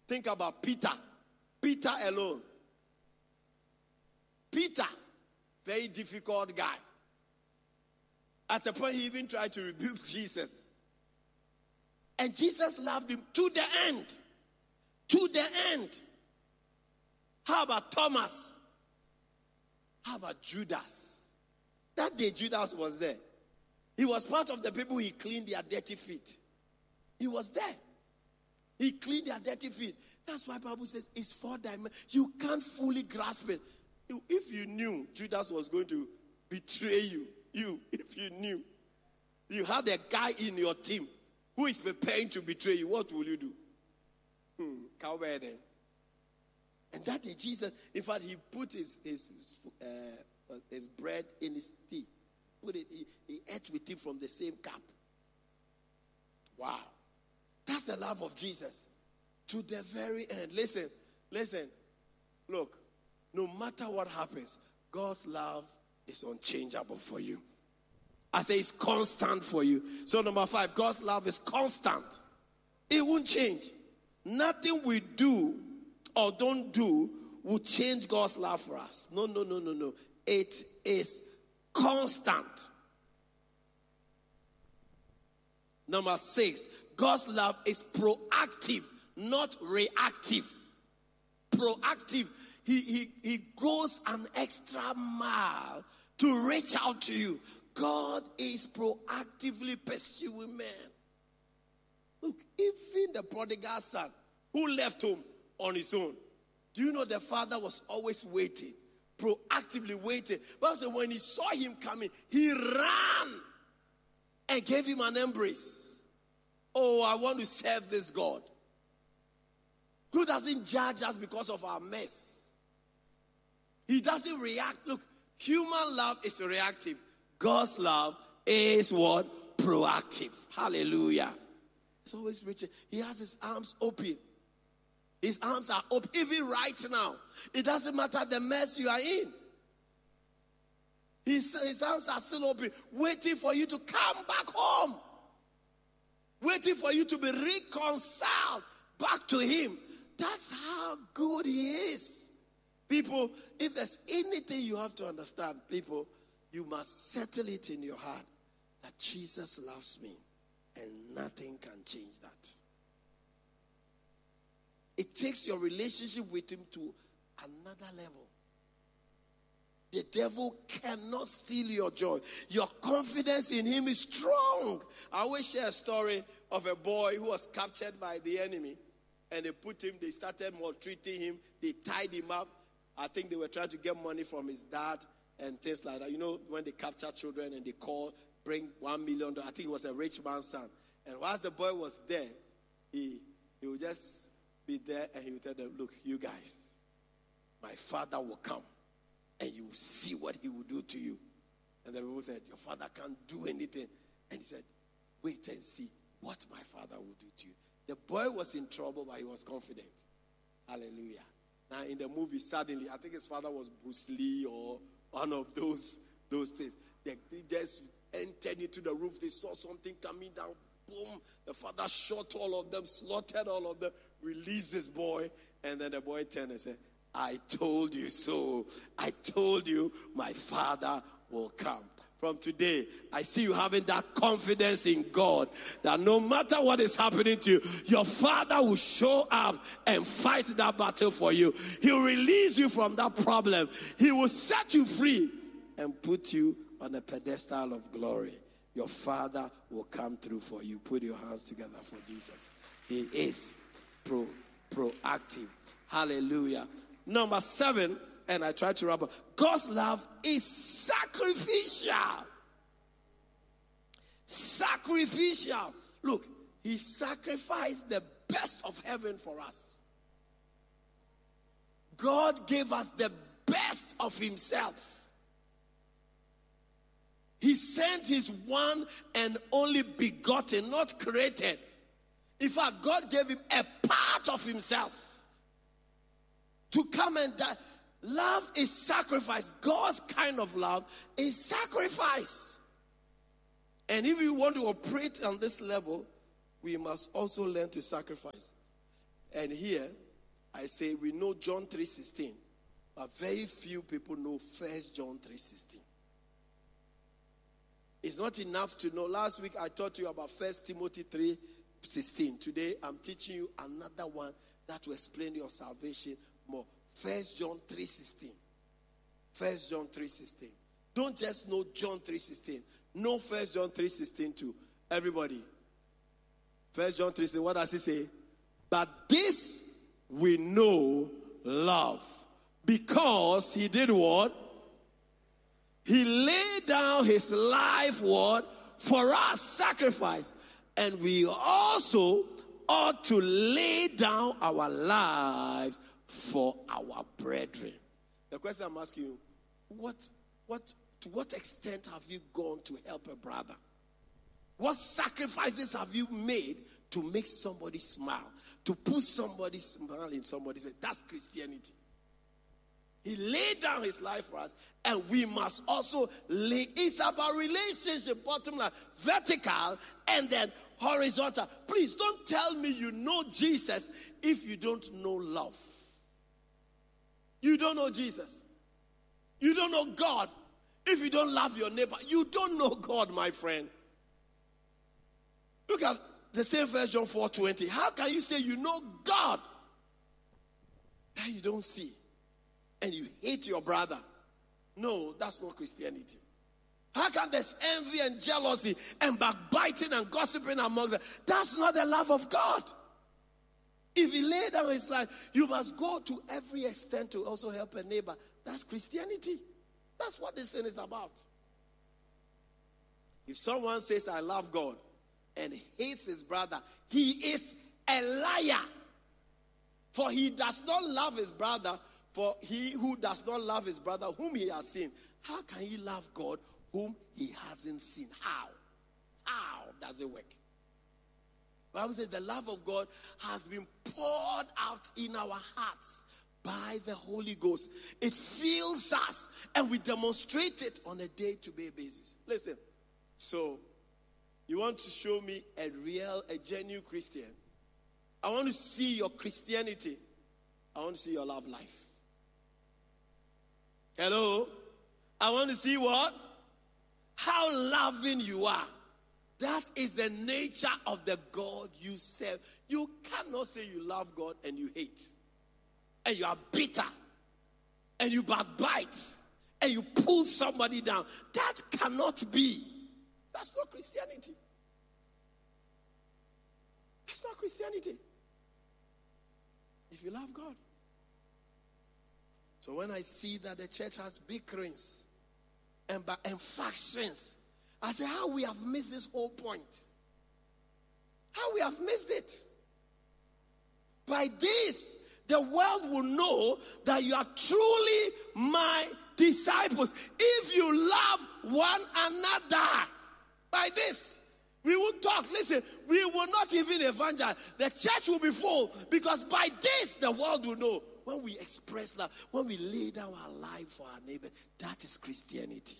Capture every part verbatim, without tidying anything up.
Think about Peter. Peter alone. Peter, very difficult guy. At the point he even tried to rebuke Jesus. And Jesus loved him to the end. To the end. How about Thomas? How about Judas? That day Judas was there. He was part of the people he cleaned their dirty feet. He was there. He cleaned their dirty feet. That's why the Bible says it's four dimensions. You can't fully grasp it. If you knew Judas was going to betray you, you, if you knew, you had a guy in your team who is preparing to betray you, what will you do? Hmm, coward then. And that day Jesus, in fact, he put his his uh, his bread in his tea. Put it, he, he ate with him from the same cup. Wow. That's the love of Jesus. To the very end. Listen, listen. Look, no matter what happens, God's love is unchangeable for you. I say it's constant for you. So number five, God's love is constant. It won't change. Nothing we do or don't do will change God's love for us. No, no, no, no, no. It is constant. Number six, God's love is proactive, not reactive. Proactive. He, he, he goes an extra mile to reach out to you. God is proactively pursuing men. Look, even the prodigal son who left home on his own, do you know the father was always waiting, proactively waiting. But when he saw him coming, he ran and gave him an embrace. Oh, I want to serve this God who doesn't judge us because of our mess. He doesn't react. Look, human love is reactive. God's love is what? Proactive. Hallelujah. It's always reaching. He has his arms open. His arms are open. Even right now. It doesn't matter the mess you are in. His, his arms are still open. Waiting for you to come back home. Waiting for you to be reconciled back to him. That's how good he is. People, if there's anything you have to understand, people, you must settle it in your heart that Jesus loves me and nothing can change that. It takes your relationship with him to another level. The devil cannot steal your joy. Your confidence in him is strong. I always share a story of a boy who was captured by the enemy. And they put him, they started maltreating him. They tied him up. I think they were trying to get money from his dad and things like that. You know, when they capture children and they call, bring one million dollars. I think it was a rich man's son. And whilst the boy was there, he, he would just be there and he would tell them, look, you guys, my father will come and you will see what he will do to you. And the people said, your father can't do anything. And he said, wait and see what my father will do to you. The boy was in trouble, but he was confident. Hallelujah. Now in the movie, suddenly, I think his father was Bruce Lee or one of those, those things. They, they just entered into the roof. They saw something coming down. Boom. The father shot all of them, slaughtered all of them, released his boy. And then the boy turned and said, I told you so. I told you my father will come. From today, I see you having that confidence in God that no matter what is happening to you, your father will show up and fight that battle for you. He'll release you from that problem. He will set you free and put you on a pedestal of glory. Your father will come through for you. Put your hands together for Jesus. He is pro, proactive. Hallelujah. Number seven, and I try to wrap up. God's love is sacrificial. Sacrificial. Look, he sacrificed the best of heaven for us. God gave us the best of himself. He sent his one and only begotten, not created. In fact, God gave him a part of himself to come and die. Love is sacrifice. God's kind of love is sacrifice. And if we want to operate on this level, we must also learn to sacrifice. And here, I say we know John three sixteen, but very few people know First John three sixteen. It's not enough to know. Last week, I taught you about First Timothy three sixteen. Today, I'm teaching you another one that will explain your salvation more. First John three sixteen. First John three sixteen. Don't just know John three sixteen. Know First John three sixteen too. Everybody. First John three sixteen. What does it say? But this we know love. Because he did what? He laid down his life what? For us, sacrifice. And we also ought to lay down our lives for our brethren. The question I'm asking you, what, what, to what extent have you gone to help a brother? What sacrifices have you made to make somebody smile? To put somebody's smile in somebody's face? That's Christianity. He laid down his life for us, and we must also lay. It's about relationship, bottom line, vertical, and then horizontal. Please don't tell me you know Jesus if you don't know love. You don't know Jesus. You don't know God if you don't love your neighbor. You don't know God, my friend. Look at the same First John four twenty. How can you say you know God and you don't see? And you hate your brother? No, that's not Christianity. How can there's envy and jealousy and backbiting and gossiping amongst them? That's not the love of God. If he laid down his life, you must go to every extent to also help a neighbor. That's Christianity. That's what this thing is about. If someone says, I love God, and hates his brother, he is a liar. For he does not love his brother. For he who does not love his brother whom he has seen, how can he love God whom he hasn't seen? How? How does it work? The Bible says the love of God has been poured out in our hearts by the Holy Ghost. It fills us and we demonstrate it on a day-to-day basis. Listen, so you want to show me a real, a genuine Christian? I want to see your Christianity. I want to see your love life. Hello? I want to see what? How loving you are. That is the nature of the God you serve. You cannot say you love God and you hate. And you are bitter. And you backbite. And you pull somebody down. That cannot be. That's not Christianity. That's not Christianity. If you love God. So when I see that the church has bickerings and, and factions, I say, how we have missed this whole point. How we have missed it. By this, the world will know that you are truly my disciples. If you love one another. By this, we will talk. Listen, we will not even evangelize. The church will be full because by this, the world will know. When we express that, when we lay down our life for our neighbor, that is Christianity.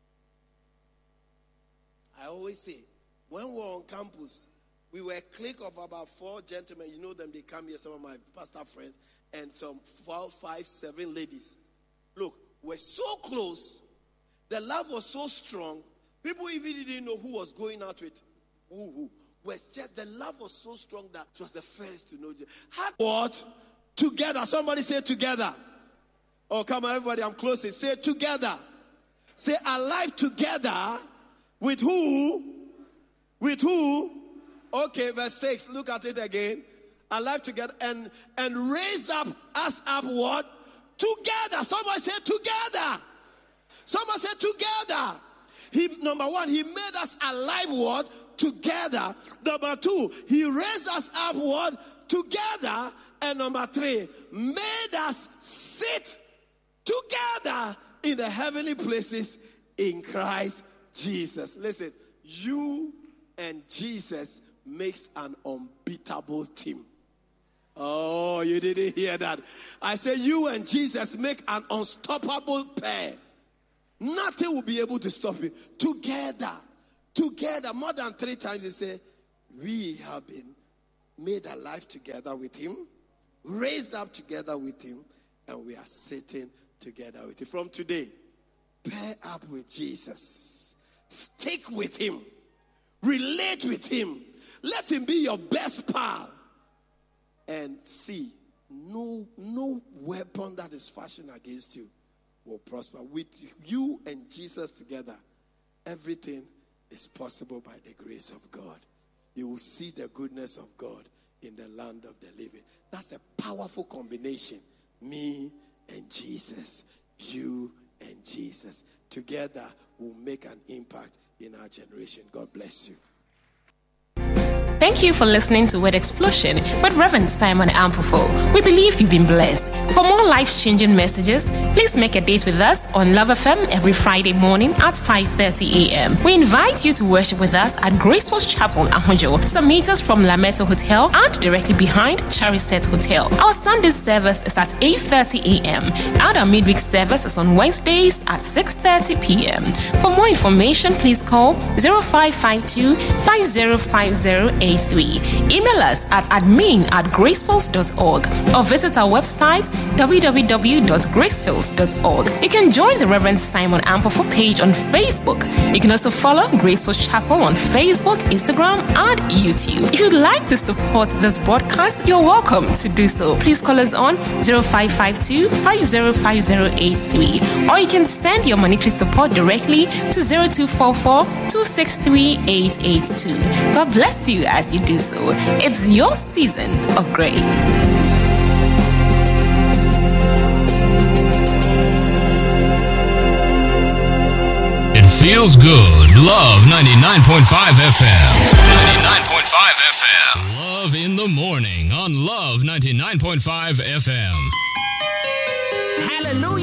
I always say, when we were on campus, we were a clique of about four gentlemen. You know them, they come here, some of my pastor friends, and some four, five, seven ladies. Look, we're so close. The love was so strong. People even didn't know who was going out with who. who. Was just the love was so strong that it was the first to know. How, what? Together. Somebody say together. Oh, come on, everybody, I'm closing. Say together. Say alive together. With who? With who? Okay, verse six. Look at it again. Alive together and, and raise up us up what? Together. Somebody say together. Somebody say together. He, number one, he made us alive what? Together. Number two, he raised us up what? Together. And number three, made us sit together in the heavenly places in Christ Jesus. Listen, you and Jesus makes an unbeatable team. Oh, you didn't hear that. I say you and Jesus make an unstoppable pair. Nothing will be able to stop you. Together, together, more than three times they say, we have been made alive together with him. raised up together with him, and we are sitting together with him. From today, pair up with Jesus. Stick with him. Relate with him. Let him be your best pal. And see, no, no weapon that is fashioned against you will prosper. With you and Jesus together, everything is possible by the grace of God. You will see the goodness of God in the land of the living. That's a powerful combination. Me and Jesus. You and Jesus. Together will make an impact in our generation. God bless you. Thank you for listening to Word Explosion with Reverend Simon Ampofo. We believe you've been blessed. For more life-changing messages, please make a date with us on Love F M every Friday morning at five thirty a.m. We invite you to worship with us at Graceful Chapel, Ahunjo, some meters from Lameto Hotel and directly behind Chariset Hotel. Our Sunday service is at eight thirty a.m. and our midweek service is on Wednesdays at six thirty p.m. For more information, please call zero five five two, five zero five zero eight three. Email us at admin at gracefields dot org or visit our website w w w dot gracefields dot org. You can join the Reverend Simon Ampofo page on Facebook. You can also follow Graceful Chapel on Facebook, Instagram, and YouTube. If you'd like to support this broadcast, you're welcome to do so. Please call us on zero five five two, five zero five zero eight three, or you can send your monetary support directly to zero two four four, two six three, eight eight two. God bless you as you do so. It's your season of grace. It feels good. Love ninety-nine point five F M. ninety-nine point five F M. Love in the morning on Love ninety-nine point five F M. Hallelujah.